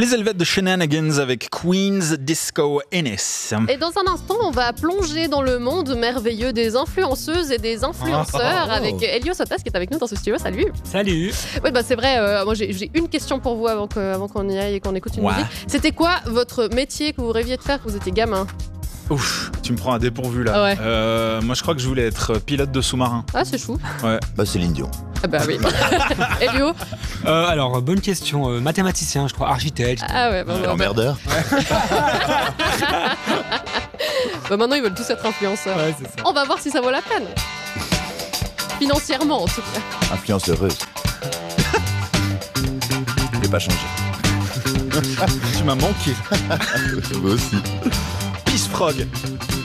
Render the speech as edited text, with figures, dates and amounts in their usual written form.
Les Helvètes de Shenanigans avec Queen's Disco Ennis. Et dans un instant, on va plonger dans le monde merveilleux des influenceuses et des influenceurs avec Elio Sotas qui est avec nous dans ce studio. Salut. Salut. Oui, bah c'est vrai, moi j'ai une question pour vous avant qu'on y aille et qu'on écoute une musique. C'était quoi votre métier que vous rêviez de faire quand vous étiez gamin ? Ouf, tu me prends à dépourvu là. Ouais. Moi je crois que je voulais être pilote de sous-marin. Ah, c'est chou. Ouais. Bah Céline Dion. Ah bah oui. Elio ? Alors, bonne question. Mathématicien, je crois, architecte. Ah ouais, bah, Emmerdeur. bah maintenant ils veulent tous être influenceurs. Ouais, c'est ça. On va voir si ça vaut la peine. Financièrement en tout cas. Influence heureuse. Je n'ai pas changé. Tu m'as manqué. Moi aussi. Peace Frog.